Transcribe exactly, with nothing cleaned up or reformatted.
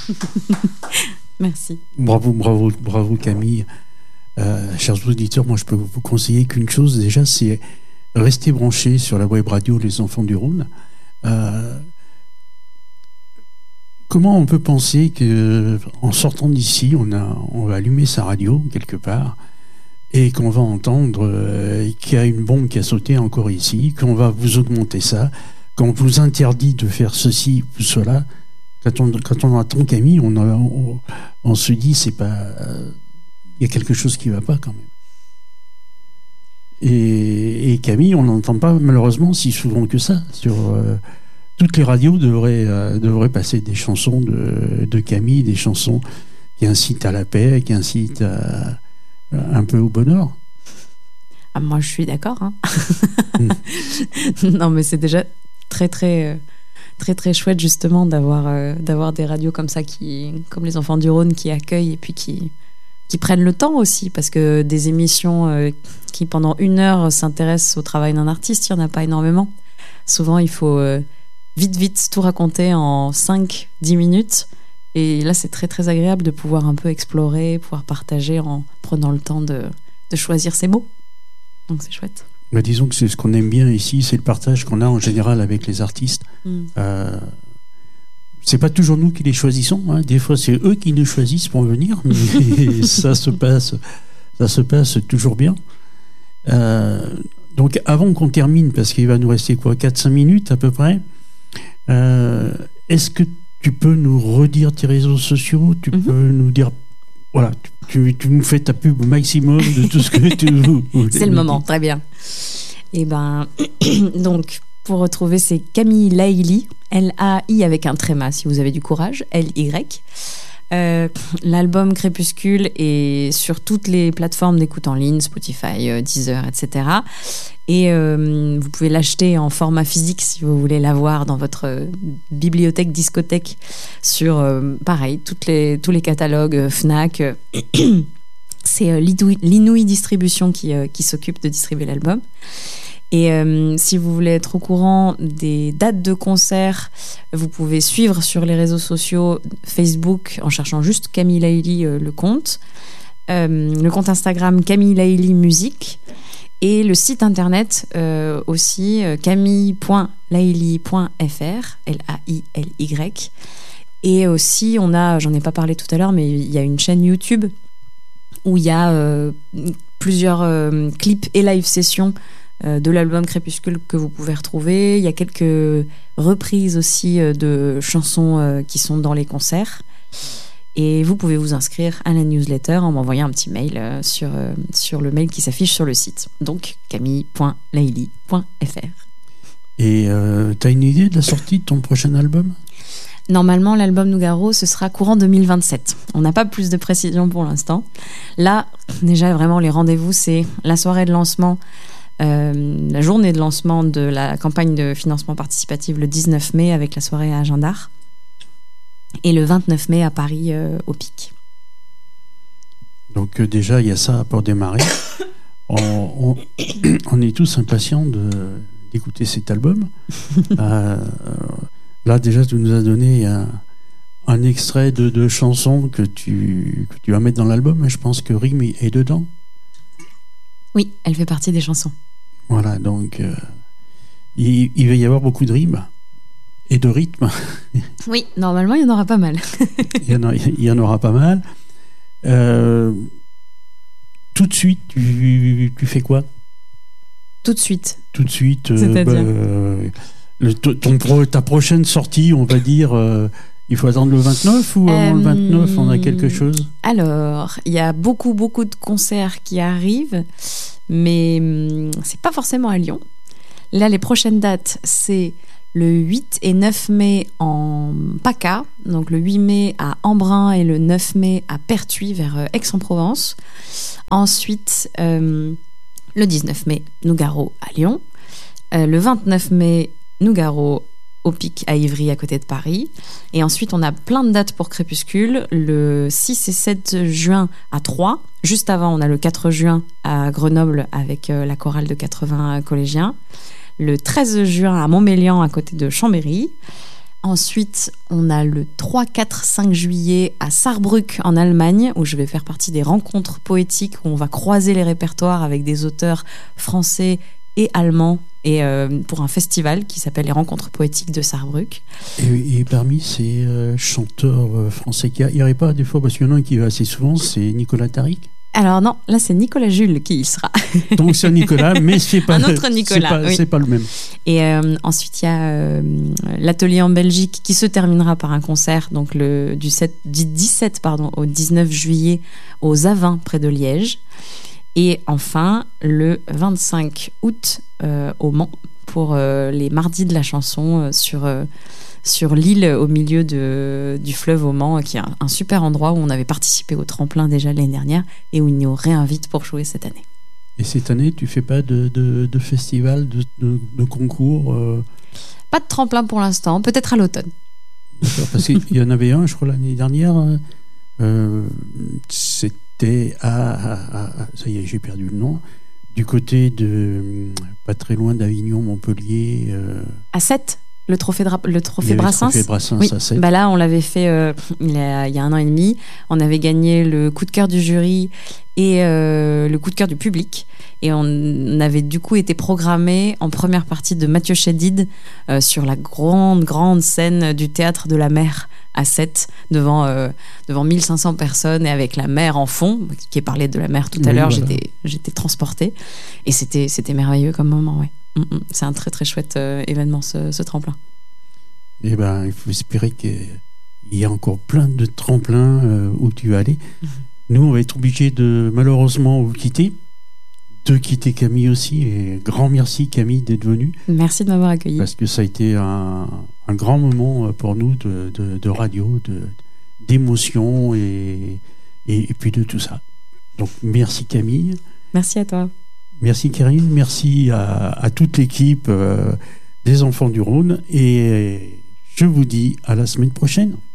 Merci. Bravo, bravo, bravo Camille. Euh, chers auditeurs, moi je peux vous conseiller qu'une chose déjà, c'est rester branché sur la web radio Les Enfants du Rhône. Euh, comment on peut penser que en sortant d'ici, on, a, on va allumer sa radio quelque part et qu'on va entendre euh, qu'il y a une bombe qui a sauté encore ici, qu'on va vous augmenter ça, qu'on vous interdit de faire ceci ou cela. Quand on, quand on entend Camille, on, a, on, on se dit c'est pas, euh, y a quelque chose qui va pas quand même. Et, et Camille, on n'entend pas malheureusement si souvent que ça. Sur euh, toutes les radios devraient, euh, devraient passer des chansons de, de Camille, des chansons qui incitent à la paix, qui incitent à, à un peu au bonheur. Ah, moi, je suis d'accord. Hein. mm. Non, mais c'est déjà très très. Euh... très très chouette justement d'avoir euh, d'avoir des radios comme ça qui comme les Enfants du Rhône qui accueillent et puis qui qui prennent le temps aussi, parce que des émissions euh, qui pendant une heure s'intéressent au travail d'un artiste, il n'y en a pas énormément. Souvent il faut euh, vite vite tout raconter en cinq dix minutes, et là c'est très très agréable de pouvoir un peu explorer, pouvoir partager en prenant le temps de, de choisir ses mots, donc c'est chouette. Bah, disons que c'est ce qu'on aime bien ici, c'est le partage qu'on a en général avec les artistes. Mm. Euh, c'est pas toujours nous qui les choisissons, hein. Des fois c'est eux qui nous choisissent pour venir, mais ça se passe, ça se passe toujours bien. Euh, donc avant qu'on termine, parce qu'il va nous rester quoi, quatre cinq minutes à peu près, euh, est-ce que tu peux nous redire tes réseaux sociaux, tu mm-hmm. peux nous dire, voilà, tu, tu nous fais ta pub au maximum de tout ce que tu veux. C'est le moment, très bien. Et ben, donc, pour retrouver, c'est Camille Laïli, L A I avec un tréma, si vous avez du courage, L Y. Euh, l'album Crépuscule est sur toutes les plateformes d'écoute en ligne, Spotify, Deezer, et cetera. Et euh, vous pouvez l'acheter en format physique si vous voulez l'avoir dans votre bibliothèque discothèque sur, euh, pareil, toutes les, tous les catalogues Fnac. C'est euh, l'Inouï Distribution qui, euh, qui s'occupe de distribuer l'album. Et euh, si vous voulez être au courant des dates de concert, vous pouvez suivre sur les réseaux sociaux Facebook en cherchant juste Camille Laïli, euh, le compte. Euh, le compte Instagram Camille Laïli Musique. Et le site internet euh, aussi, euh, camille point laïli point f r, L A I L Y. Et aussi, on a, j'en ai pas parlé tout à l'heure, mais il y a une chaîne YouTube où il y a euh, plusieurs euh, clips et live sessions euh, de l'album Crépuscule que vous pouvez retrouver. Il y a quelques reprises aussi euh, de chansons euh, qui sont dans les concerts. Et vous pouvez vous inscrire à la newsletter en m'envoyant un petit mail euh, sur, euh, sur le mail qui s'affiche sur le site. Donc, camille point laïli point f r. Et euh, tu as une idée de la sortie de ton prochain album ? Normalement, l'album Nougaro, ce sera courant deux mille vingt-sept. On n'a pas plus de précision pour l'instant. Là, déjà, vraiment, les rendez-vous, c'est la soirée de lancement, euh, la journée de lancement de la campagne de financement participatif le dix-neuf mai avec la soirée à Agendar. Et le vingt-neuf mai à Paris, euh, au Pic. Donc euh, déjà, il y a ça pour démarrer. on, on, on est tous impatients de, d'écouter cet album. euh, là, déjà, tu nous as donné un, un extrait de, de chansons que tu, que tu vas mettre dans l'album. Et je pense que Rime est dedans. Oui, elle fait partie des chansons. Voilà, donc euh, il, il va y avoir beaucoup de rimes. Et de rythme. Oui, normalement, il y en aura pas mal. il, y en a, il y en aura pas mal. Euh, tout de suite, tu, tu fais quoi ? Tout de suite. Tout de suite. Euh, C'est-à-dire bah, euh, le, ton, pro, ta prochaine sortie, on va dire, euh, il faut attendre le vingt-neuf ou avant euh, le vingt-neuf, on a quelque chose ? Alors, il y a beaucoup, beaucoup de concerts qui arrivent, mais hum, c'est pas forcément à Lyon. Là, les prochaines dates, c'est le huit et neuf mai en PACA, donc le huit mai à Embrun et le neuf mai à Pertuis vers Aix-en-Provence. Ensuite, euh, le dix-neuf mai, Nougaro à Lyon. Euh, le vingt-neuf mai, Nougaro au Pic à Ivry à côté de Paris. Et ensuite, on a plein de dates pour Crépuscule. Le six et sept juin à Troyes. Juste avant, on a le quatre juin à Grenoble avec euh, la chorale de quatre-vingts collégiens. Le treize juin à Montmélian à côté de Chambéry. Ensuite, on a le trois, quatre, cinq juillet à Saarbrück en Allemagne, où je vais faire partie des rencontres poétiques, où on va croiser les répertoires avec des auteurs français et allemands, et euh, pour un festival qui s'appelle les Rencontres poétiques de Saarbrück. Et, et parmi ces euh, chanteurs euh, français, il n'y aurait pas des fois, parce qu'il y en a un qui va assez souvent, c'est Nicolas Tariq. Alors non, là c'est Nicolas Jules qui y sera. Donc c'est Nicolas, mais c'est pas, un autre Nicolas, c'est pas, oui. c'est pas le même. Et euh, ensuite il y a euh, l'atelier en Belgique qui se terminera par un concert donc le, du, sept, du dix-sept pardon, au dix-neuf juillet aux Avins près de Liège. Et enfin le vingt-cinq août euh, au Mans pour euh, les mardis de la chanson euh, sur... Euh, sur l'île au milieu de, du fleuve au Mans, qui est un, un super endroit où on avait participé au tremplin déjà l'année dernière et où ils nous réinvitent pour jouer cette année. Et cette année, tu fais pas de, de, de festival, de, de, de concours euh... Pas de tremplin pour l'instant, peut-être à l'automne. D'accord, parce qu'il y en avait un, je crois, l'année dernière. Euh, c'était à, à, à... Ça y est, j'ai perdu le nom. Du côté de... Pas très loin d'Avignon, Montpellier. Euh... À Sète. Le trophée, de, le trophée Brassens. Le trophée Brassens, oui. à Sète. Bah là, on l'avait fait euh, il, y a, il y a un an et demi. On avait gagné le coup de cœur du jury et euh, le coup de cœur du public. Et on avait du coup été programmé en première partie de Mathieu Chédid euh, sur la grande, grande scène du Théâtre de la Mer à Sète, devant, euh, devant mille cinq cents personnes et avec la mer en fond, qui est parlé de la mer tout à oui, l'heure. Voilà. J'étais, j'étais transportée. Et c'était, c'était merveilleux comme moment, ouais. C'est un très très chouette euh, événement ce, ce tremplin. Eh ben, il faut espérer qu'il y a encore plein de tremplins euh, où tu vas aller. Mm-hmm. Nous, on va être obligés de malheureusement vous quitter, de quitter Camille aussi. Et grand merci Camille d'être venue. Merci de m'avoir accueilli. Parce que ça a été un, un grand moment pour nous de, de, de radio, de, d'émotion et, et, et puis de tout ça. Donc merci Camille. Merci à toi. Merci Karine, merci à, à toute l'équipe euh, des Enfants du Rhône et je vous dis à la semaine prochaine.